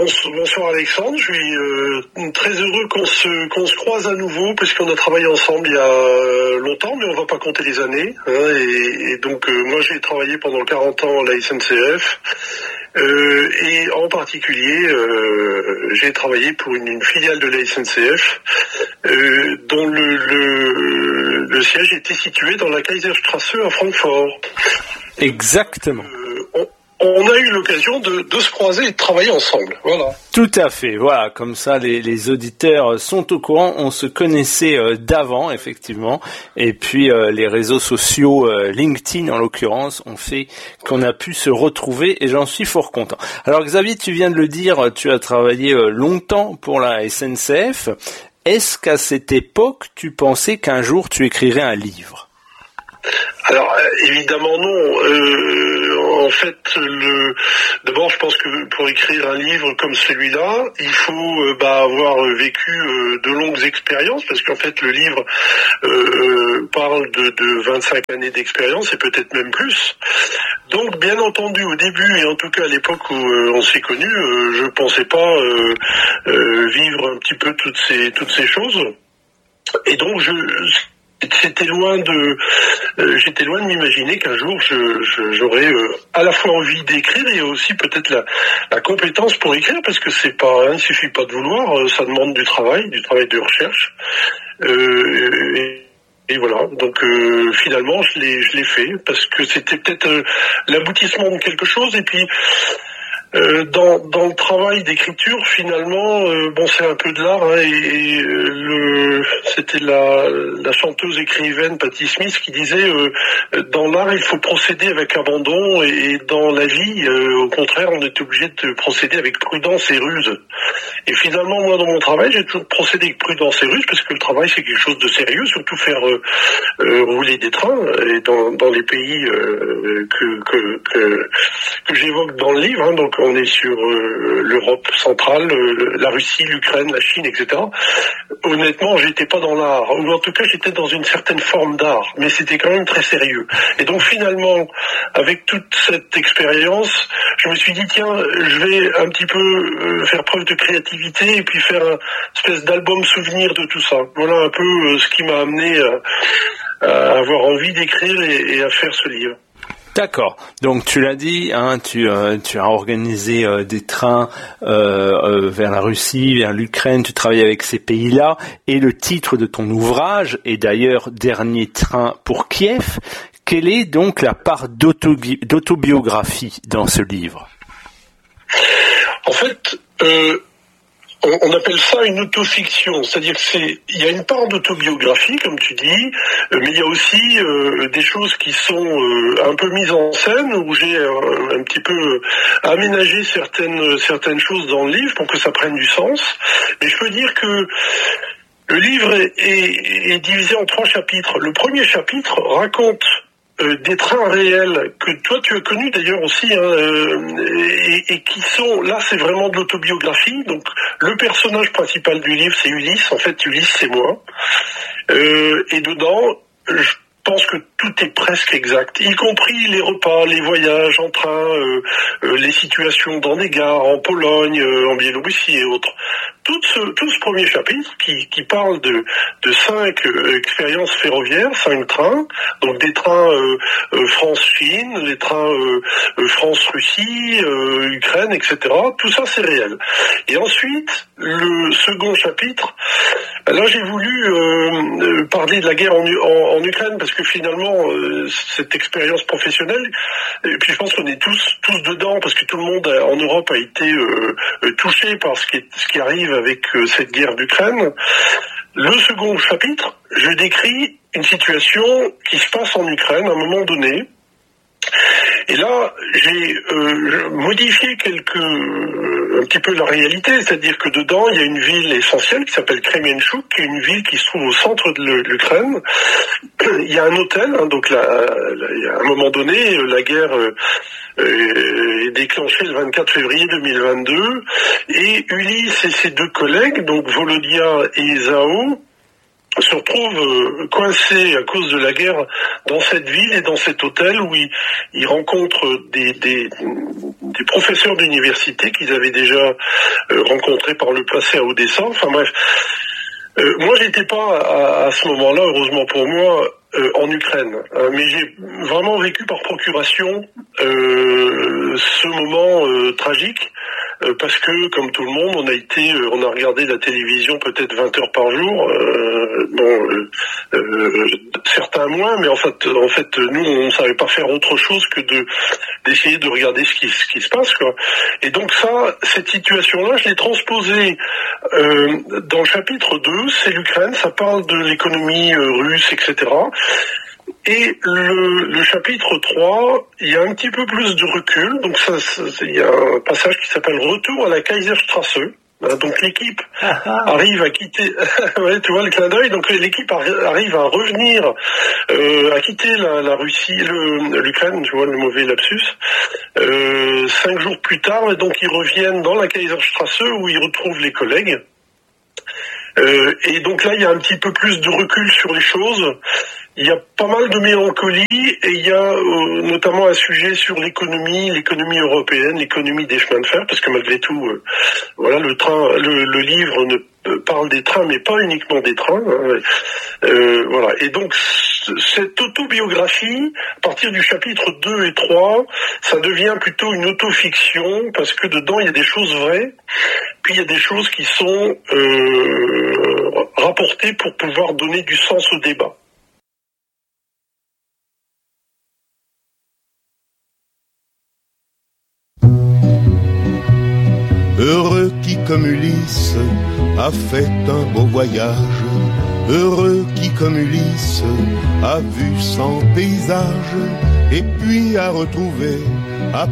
Bonsoir Alexandre, je suis très heureux qu'on se croise à nouveau parce qu'on a travaillé ensemble il y a longtemps, mais on va pas compter les années. Et donc moi j'ai travaillé pendant 40 ans à la SNCF et en particulier j'ai travaillé pour une filiale de la SNCF dont le siège était situé dans la Kaiserstraße à Francfort. Exactement. On a eu l'occasion de se croiser et de travailler ensemble, voilà. Tout à fait, voilà, comme ça les auditeurs sont au courant, on se connaissait d'avant, effectivement, et puis les réseaux sociaux, LinkedIn en l'occurrence, ont fait qu'on a pu se retrouver et j'en suis fort content. Alors Xavier, tu viens de le dire, tu as travaillé longtemps pour la SNCF. Est-ce qu'à cette époque, tu pensais qu'un jour tu écrirais un livre ? Alors évidemment non. En fait, d'abord, je pense que pour écrire un livre comme celui-là, il faut avoir vécu de longues expériences, parce qu'en fait, le livre parle de 25 années d'expérience et peut-être même plus. Donc, bien entendu, au début et en tout cas à l'époque où on s'est connus, je pensais pas vivre un petit peu toutes ces choses. Et donc, j'étais loin de m'imaginer qu'un jour j'aurais à la fois envie d'écrire et aussi peut-être la compétence pour écrire, parce que il ne suffit pas de vouloir, ça demande du travail de recherche. Et voilà, donc finalement je l'ai fait parce que c'était peut-être l'aboutissement de quelque chose. Et puis dans le travail d'écriture, finalement, c'est un peu de l'art, c'était la chanteuse écrivaine Patti Smith qui disait dans l'art il faut procéder avec abandon, et dans la vie au contraire on est obligé de procéder avec prudence et ruse. Et finalement moi dans mon travail j'ai toujours procédé avec prudence et ruse, parce que le travail c'est quelque chose de sérieux, surtout faire rouler des trains, et dans les pays que j'évoque dans le livre, donc on est sur l'Europe centrale, la Russie, l'Ukraine, la Chine, etc. Honnêtement, j'étais pas dans l'art, ou en tout cas j'étais dans une certaine forme d'art, mais c'était quand même très sérieux. Et donc finalement, avec toute cette expérience, je me suis dit tiens, je vais un petit peu faire preuve de créativité et puis faire une espèce d'album souvenir de tout ça. Voilà un peu ce qui m'a amené à avoir envie d'écrire et à faire ce livre. D'accord. Donc tu l'as dit, tu as organisé des trains vers la Russie, vers l'Ukraine. Tu travailles avec ces pays-là. Et le titre de ton ouvrage est d'ailleurs Dernier train pour Kiev. Quelle est donc la part d'autobiographie dans ce livre ? En fait, on appelle ça une autofiction, c'est-à-dire qu'il y a une part d'autobiographie, comme tu dis, mais il y a aussi des choses qui sont un peu mises en scène, où j'ai un petit peu aménagé certaines choses dans le livre pour que ça prenne du sens. Mais je peux dire que le livre est divisé en 3 chapitres. Le premier chapitre raconte des trains réels que toi tu as connus d'ailleurs aussi, et qui sont, là c'est vraiment de l'autobiographie. Donc le personnage principal du livre c'est Ulysse, en fait Ulysse c'est moi, et dedans je pense que tout est presque exact, y compris les repas, les voyages en train, les situations dans des gares, en Pologne, en Biélorussie et autres. Tout ce premier chapitre qui parle de 5 expériences ferroviaires, 5 trains, donc des trains France-Chine, les trains France-Russie, Ukraine, etc. Tout ça c'est réel. Et ensuite, le second chapitre, là j'ai voulu parler de la guerre en Ukraine, parce que finalement cette expérience professionnelle, et puis je pense qu'on est tous dedans, parce que tout le monde en Europe a été touché par ce qui arrive avec cette guerre d'Ukraine. Le second chapitre, je décris une situation qui se passe en Ukraine à un moment donné. Et là, j'ai modifié un petit peu la réalité, c'est-à-dire que dedans, il y a une ville essentielle qui s'appelle Kremenchuk, qui est une ville qui se trouve au centre de l'Ukraine. Il y a un hôtel, donc là, à un moment donné, la guerre est déclenchée le 24 février 2022, et Ulysse et ses 2 collègues, donc Volodya et Esao, se retrouve coincé à cause de la guerre dans cette ville et dans cet hôtel où il rencontre des professeurs d'université qu'ils avaient déjà rencontrés par le passé à Odessa. Enfin bref, moi j'étais pas à ce moment-là, heureusement pour moi, en Ukraine, mais j'ai vraiment vécu par procuration ce moment tragique. Parce que, comme tout le monde, on a regardé la télévision peut-être 20 heures par jour. Certains moins, mais en fait, nous, on ne savait pas faire autre chose que d'essayer de regarder ce qui se passe, quoi. Et donc cette situation-là, je l'ai transposée dans le chapitre 2, c'est l'Ukraine, ça parle de l'économie russe, etc. Et le chapitre 3, il y a un petit peu plus de recul. Donc il y a un passage qui s'appelle Retour à la Kaiserstraße. Donc l'équipe arrive à quitter, ouais, tu vois le clin d'œil. Donc l'équipe arrive à revenir, à quitter la Russie, l'Ukraine, tu vois le mauvais lapsus. 5 jours plus tard, et donc ils reviennent dans la Kaiserstraße où ils retrouvent les collègues. Et donc là, il y a un petit peu plus de recul sur les choses. Il y a pas mal de mélancolie et il y a notamment un sujet sur l'économie européenne, l'économie des chemins de fer, parce que malgré tout, voilà, le livre ne parle des trains, mais pas uniquement des trains. Voilà. Et donc cette autobiographie, à partir du chapitre 2 et 3, ça devient plutôt une autofiction parce que dedans il y a des choses vraies, puis il y a des choses qui sont rapportées pour pouvoir donner du sens au débat. Heureux qui, comme Ulysse, a fait un beau voyage. Heureux qui, comme Ulysse, a vu 100 paysages. Et puis a retrouvé,